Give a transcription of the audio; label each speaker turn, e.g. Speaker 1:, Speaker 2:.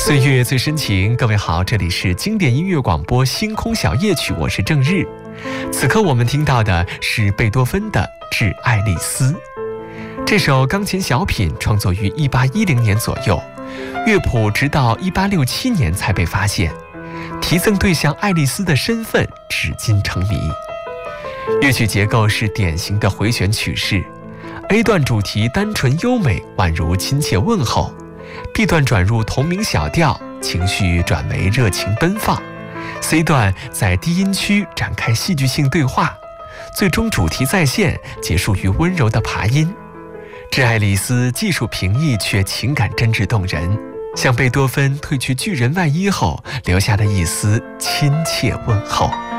Speaker 1: 岁月最深情，各位好，这里是经典音乐广播星空小夜曲，我是郑日。此刻我们听到的是贝多芬的《致爱丽丝》。这首钢琴小品创作于1810年左右，乐谱直到1867年才被发现，题赠对象爱丽丝的身份至今成谜。乐曲结构是典型的回旋曲式， A 段主题单纯优美，宛如亲切问候， B 段转入同名小调，情绪转为热情奔放， C 段在低音区展开戏剧性对话，最终主题再现，结束于温柔的爬音。致爱丽丝技术平易却情感真挚动人，像贝多芬褪去巨人外衣后留下的一丝亲切问候。